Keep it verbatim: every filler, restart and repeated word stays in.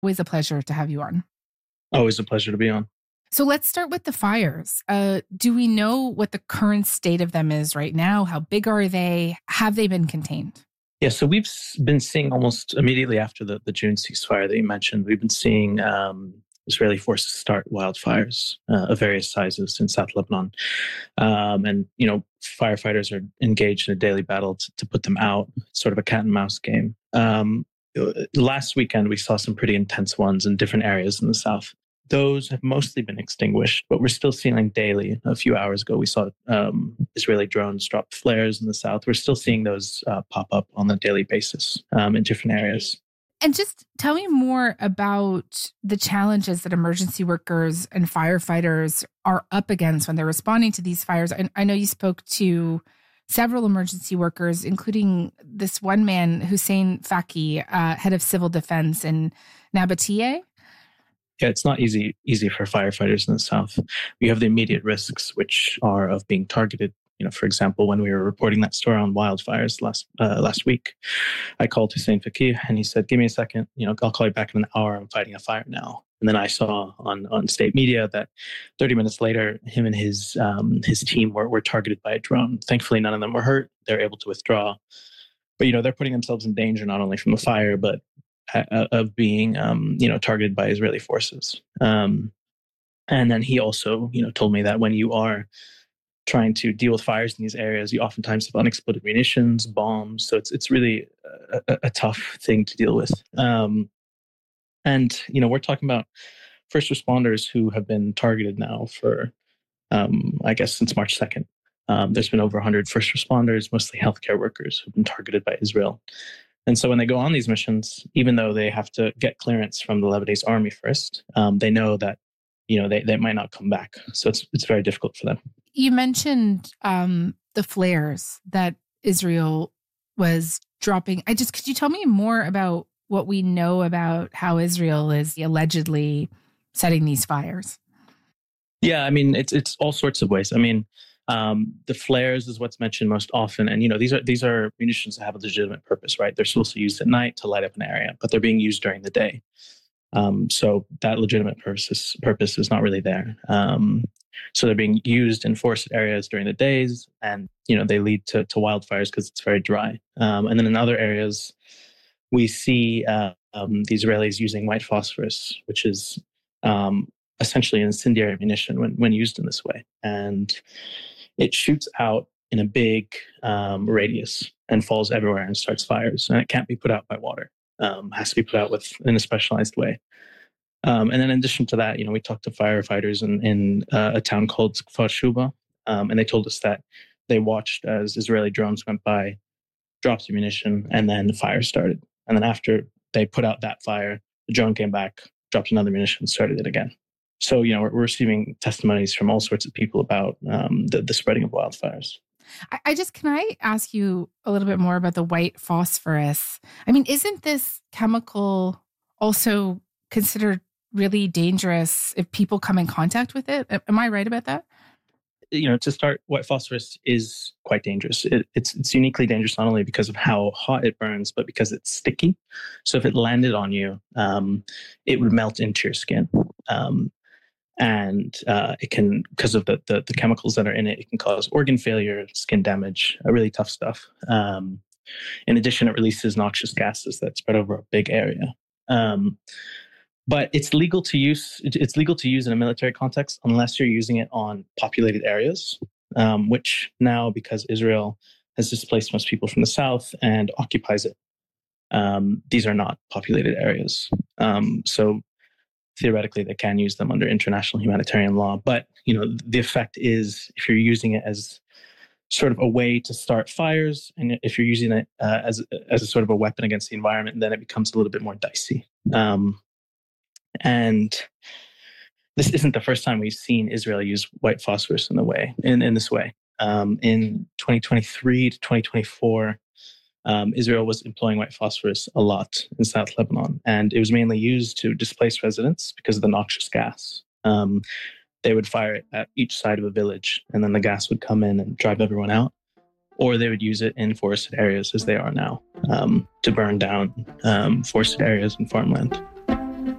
Always a pleasure to have you on. Always a pleasure to be on. So let's start with the fires. Uh, do we know what the current state of them is right now? How big are they? Have they been contained? Yeah, so we've been seeing almost immediately after the, the June ceasefire that you mentioned, we've been seeing um, Israeli forces start wildfires uh, of various sizes in South Lebanon. Um, and, you know, firefighters are engaged in a daily battle to, to put them out. It's sort of a cat and mouse game. Um, last weekend, we saw some pretty intense ones in different areas in the south. Those have mostly been extinguished, but we're still seeing daily. A few hours ago, we saw um, Israeli drones drop flares in the south. We're still seeing those uh, pop up on a daily basis um, in different areas. And just tell me more about the challenges that emergency workers and firefighters are up against when they're responding to these fires. And I know you spoke to several emergency workers, including this one man, Hussein Faki, uh, head of civil defense in Nabatea. Yeah, it's not easy easy for firefighters in the south. We have the immediate risks, which are of being targeted. You know, for example, when we were reporting that story on wildfires last uh, last week, I called Hussein Faki and he said, "Give me a second. You know, I'll call you back in an hour. I'm fighting a fire now." And then I saw on, on state media that thirty minutes later, him and his um, his team were, were targeted by a drone. Thankfully, none of them were hurt. They're able to withdraw. But, you know, they're putting themselves in danger not only from the fire, but uh, of being, um, you know, targeted by Israeli forces. Um, and then he also, you know, told me that when you are trying to deal with fires in these areas, you oftentimes have unexploded munitions, bombs. So it's it's really a, a, a tough thing to deal with. Um, and, you know, we're talking about first responders who have been targeted now for, um, I guess, since March second. Um, there's been over one hundred first responders, mostly healthcare workers, who've been targeted by Israel. And so when they go on these missions, even though they have to get clearance from the Lebanese army first, um, they know that, you know, they, they might not come back. So it's it's very difficult for them. You mentioned um, the flares that Israel was dropping. I just, could you tell me more about what we know about how Israel is allegedly setting these fires? Yeah, I mean, it's it's all sorts of ways. I mean, um, the flares is what's mentioned most often, and you know, these are these are munitions that have a legitimate purpose, right? They're supposed to be used at night to light up an area, but they're being used during the day. Um, so that legitimate purpose is, purpose is not really there. Um, so they're being used in forested areas during the days, and you know, they lead to, to wildfires because it's very dry. Um, and then in other areas, we see uh, um, the Israelis using white phosphorus, which is um, essentially an incendiary munition when, when used in this way. And it shoots out in a big um, radius and falls everywhere and starts fires. And it can't be put out by water. Um, has to be put out with in a specialized way. Um, and then in addition to that, you know, we talked to firefighters in, in uh, a town called Kfar Shuba, um, and they told us that they watched as Israeli drones went by, dropped the munition, and then the fire started. And then after they put out that fire, the drone came back, dropped another munition, started it again. So, you know, we're, we're receiving testimonies from all sorts of people about um, the, the spreading of wildfires. I, I just, can I ask you a little bit more about the white phosphorus? I mean, isn't this chemical also considered really dangerous if people come in contact with it? Am I right about that? You know, to start, white phosphorus is quite dangerous. It, it's it's uniquely dangerous not only because of how hot it burns, but because it's sticky. So if it landed on you, um, it would melt into your skin. Um, and uh, it can, because of the, the the chemicals that are in it, it can cause organ failure, skin damage, uh, really tough stuff. Um, in addition, it releases noxious gases that spread over a big area. Um, But it's legal to use. It's legal to use in a military context unless you're using it on populated areas, um, which now, because Israel has displaced most people from the south and occupies it, um, these are not populated areas. Um, so theoretically, they can use them under international humanitarian law. But you know, the effect is if you're using it as sort of a way to start fires, and if you're using it uh, as as a sort of a weapon against the environment, then it becomes a little bit more dicey. Um, And this isn't the first time we've seen Israel use white phosphorus in the way in, in this way. Um, in twenty twenty-three to twenty twenty-four, um, Israel was employing white phosphorus a lot in South Lebanon, and it was mainly used to displace residents because of the noxious gas. Um, they would fire it at each side of a village, and then the gas would come in and drive everyone out. Or they would use it in forested areas, as they are now, um, to burn down um, forested areas and farmland.